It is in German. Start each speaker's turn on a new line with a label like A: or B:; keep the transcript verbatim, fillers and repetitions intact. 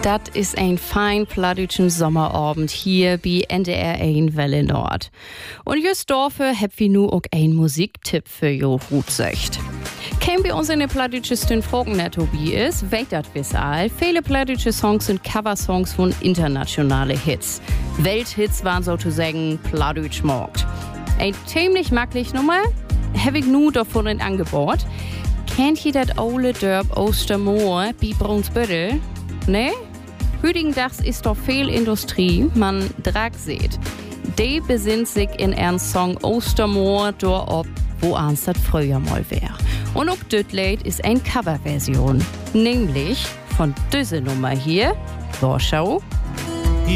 A: Das ist ein fein plattdütschen Sommerabend hier bei N D R eins Welle Nord. Und just dafür hab wir nu auch ein Musiktipp für jo Hutsecht. Kein bei uns in den plattdütschen Fragen nettobi ist, weht das bis all. Viele plattdütsche Songs sind Coversongs von internationale Hits. Welthits waren sozusagen plattdütsch markt. Ein ziemlich maglich Nummer hab ich nu davon in Angebot. Kennt ihr das ole Dörp Ostermoor bei Brunsbüttel? Ne? Hüdigendags ist doch viel Industrie, man Drag seht. Die besinnt sich in ihren Song Ostermoor dort ob, wo ans das früher mal wär. Und auch das Lied ist eine Coverversion, nämlich von dieser Nummer hier, Warschau